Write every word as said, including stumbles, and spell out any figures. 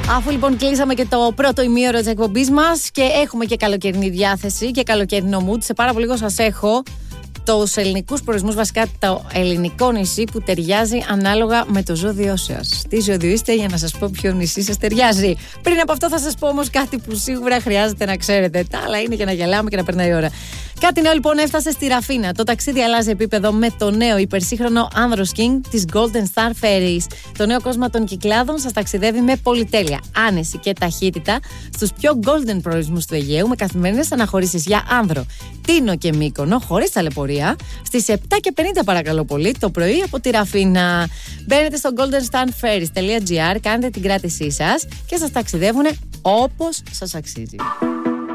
Αφού λοιπόν κλείσαμε και το πρώτο ημίωρο της εκπομπής μας και έχουμε και καλοκαιρινή διάθεση και καλοκαιρινό mood, σε πάρα πολύ λίγο σας έχω τους ελληνικούς προορισμούς, βασικά το ελληνικό νησί που ταιριάζει ανάλογα με το ζώδιό σας. Τι ζώδιο είστε για να σας πω ποιο νησί σας ταιριάζει. Πριν από αυτό θα σας πω όμως κάτι που σίγουρα χρειάζεται να ξέρετε. Τα άλλα είναι για να γελάμε και να περνάει η ώρα. Κάτι νέο λοιπόν έφτασε στη Ραφίνα. Το ταξίδι αλλάζει επίπεδο με το νέο υπερσύγχρονο Andros King της Golden Star Ferries. Το νέο κόσμο των Κυκλάδων σας ταξιδεύει με πολυτέλεια, άνεση και ταχύτητα στους πιο golden προορισμούς του Αιγαίου με καθημερινές αναχωρήσεις για Άνδρο, Τίνο και Μύκονο χωρίς ταλαιπωρία στις επτά και πενήντα παρακαλώ πολύ το πρωί από τη Ραφίνα. Μπαίνετε στο golden star ferries dot gr, κάνετε την κράτησή σας και σας ταξιδεύουν όπως σας αξίζει.